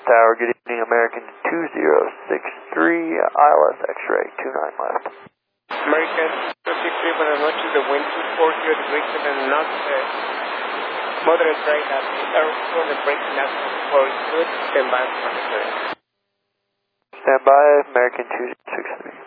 Tower, good evening, American 2063, ILS X-ray, 29 left. American 263, buenas noches, the wind 240 degrees 7 knots, moderate right at the airport, the braking national for good, stand by for the Stand by, American 263.